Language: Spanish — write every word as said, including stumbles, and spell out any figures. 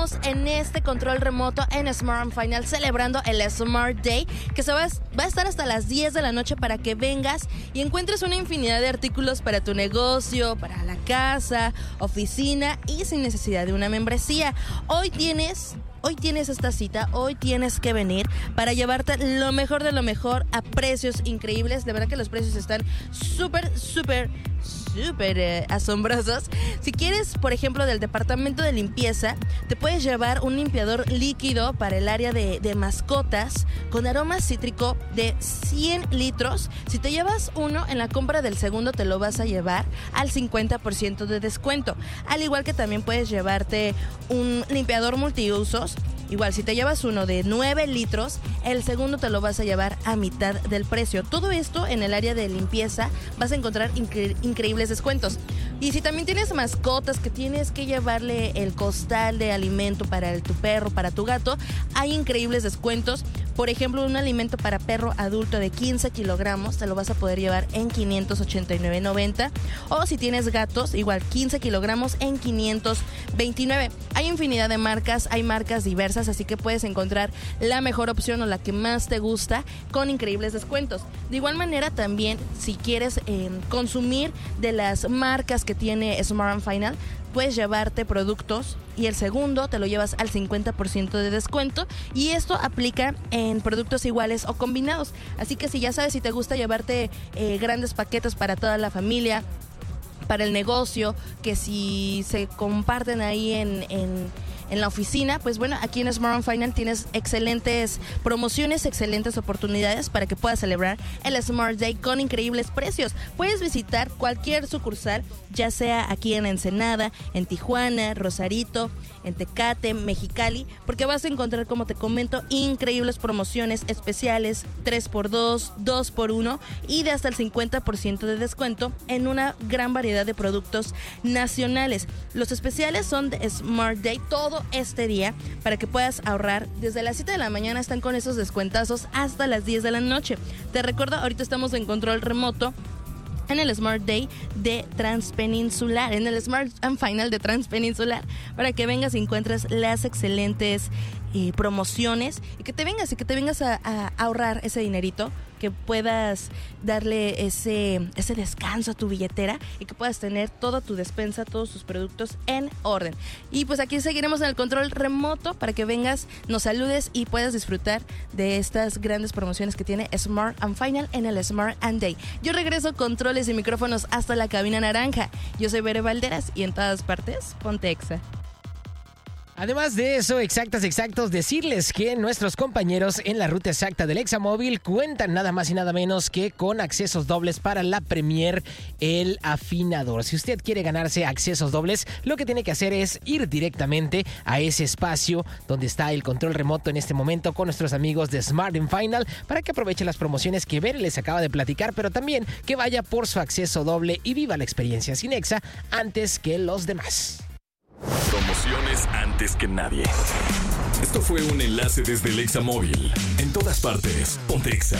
En este control remoto en Smart and Final celebrando el Smart Day, que se va a, va a estar hasta las diez de la noche para que vengas y encuentres una infinidad de artículos para tu negocio, para la casa, oficina y sin necesidad de una membresía. Hoy tienes... Hoy tienes esta cita, hoy tienes que venir para llevarte lo mejor de lo mejor a precios increíbles. De verdad que los precios están súper, súper, súper eh, asombrosos. Si quieres, por ejemplo, del departamento de limpieza, te puedes llevar un limpiador líquido para el área de, de mascotas con aroma cítrico de cien litros. Si te llevas uno, en la compra del segundo te lo vas a llevar al cincuenta por ciento de descuento. Al igual que también puedes llevarte un limpiador multiusos. Igual, si te llevas uno de nueve litros, el segundo te lo vas a llevar a mitad del precio. Todo esto en el área de limpieza vas a encontrar incre- increíbles descuentos. Y si también tienes mascotas que tienes que llevarle el costal de alimento para el, tu perro, para tu gato, hay increíbles descuentos. Por ejemplo, un alimento para perro adulto de quince kilogramos te lo vas a poder llevar en quinientos ochenta y nueve noventa. O si tienes gatos, igual quince kilogramos en quinientos veintinueve. Hay infinidad de marcas, hay marcas diversas, así que puedes encontrar la mejor opción o la que más te gusta con increíbles descuentos. De igual manera, también si quieres eh, consumir de las marcas que tiene Smart and Final, puedes llevarte productos y el segundo te lo llevas al cincuenta por ciento de descuento, y esto aplica en productos iguales o combinados. Así que si ya sabes, si te gusta llevarte eh, grandes paquetes para toda la familia, para el negocio, que si se comparten ahí en, en, en la oficina, pues bueno, aquí en Smart and Final tienes excelentes promociones, excelentes oportunidades para que puedas celebrar el Smart Day con increíbles precios. Puedes visitar cualquier sucursal, ya sea aquí en Ensenada, en Tijuana, Rosarito, en Tecate, Mexicali, porque vas a encontrar, como te comento, increíbles promociones especiales, tres por dos, dos por uno y de hasta el cincuenta por ciento de descuento en una gran variedad de productos nacionales. Los especiales son de Smart Day todo este día para que puedas ahorrar. Desde las siete de la mañana están con esos descuentazos hasta las diez de la noche. Te recuerdo, ahorita estamos en control remoto en el Smart Day de Transpeninsular, en el Smart and Final de Transpeninsular, para que vengas y encuentres las excelentes eh, promociones y que te vengas y que te vengas a, a ahorrar ese dinerito, que puedas darle ese, ese descanso a tu billetera y que puedas tener toda tu despensa, todos tus productos en orden. Y pues aquí seguiremos en el control remoto para que vengas, nos saludes y puedas disfrutar de estas grandes promociones que tiene Smart and Final en el Smart and Day. Yo regreso controles y micrófonos hasta la cabina naranja. Yo soy Bere Valderas y en todas partes, ponte Exa. Además de eso, exactas, exactos, decirles que nuestros compañeros en la ruta exacta del Examóvil cuentan nada más y nada menos que con accesos dobles para la Premier El Afinador. Si usted quiere ganarse accesos dobles, lo que tiene que hacer es ir directamente a ese espacio donde está el control remoto en este momento con nuestros amigos de Smart and Final para que aproveche las promociones que Bere les acaba de platicar, pero también que vaya por su acceso doble y viva la experiencia sin Exa antes que los demás. Promociones antes que nadie. Esto fue un enlace desde el Examóvil. En todas partes, ponte Exa.